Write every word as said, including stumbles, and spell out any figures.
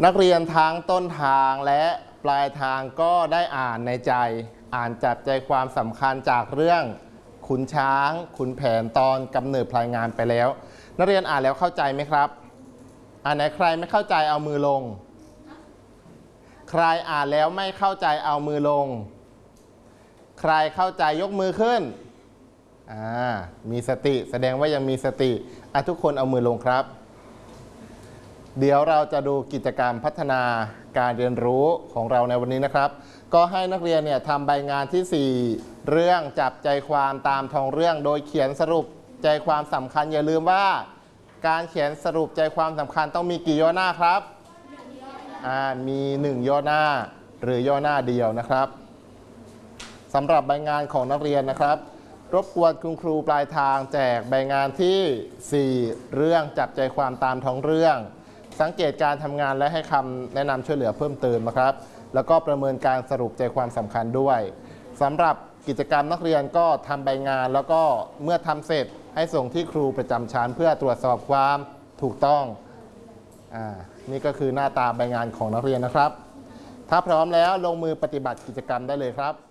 นักเรียนทั้งต้นทางและปลายทางก็ได้อ่านในใจอ่านจับใจความสำคัญจากเรื่องขุนช้างขุนแผนตอนกำเนิดพลายงานไปแล้วนักเรียนอ่านแล้วเข้าใจไหมครับอ่านไหนใครไม่เข้าใจเอามือลงใครอ่านแล้วไม่เข้าใจเอามือลงใครเข้าใจยกมือขึ้นอ่ามีสติแสดงว่ายังมีสติอ่ะทุกคนเอามือลงครับเดี๋ยวเราจะดูกิจกรรมพัฒนาการเรียนรู้ของเราในวันนี้นะครับก็ให้นักเรียนเนี่ยทำใบงานที่สี่เรื่องจับใจความตามท้องเรื่องโดยเขียนสรุปใจความสำคัญอย่าลืมว่าการเขียนสรุปใจความสำคัญต้องมีกี่ย่อหน้าครับอ่ามีหนึ่งย่อหน้าหรือย่อหน้าเดียวนะครับสำหรับใบงานของนักเรียนนะครับรบกวนคุณครูปลายทางแจกใบงานที่สี่เรื่องจับใจความตามท้องเรื่องสังเกตการทำงานและให้คำแนะนำช่วยเหลือเพิ่มเติมนะครับแล้วก็ประเมินการสรุปใจความสำคัญด้วยสำหรับกิจกรรมนักเรียนก็ทำใบงานแล้วก็เมื่อทำเสร็จให้ส่งที่ครูประจำชั้นเพื่อตรวจสอบความถูกต้องอ่านี่ก็คือหน้าตาใบงานของนักเรียนนะครับถ้าพร้อมแล้วลงมือปฏิบัติกิจกรรมได้เลยครับ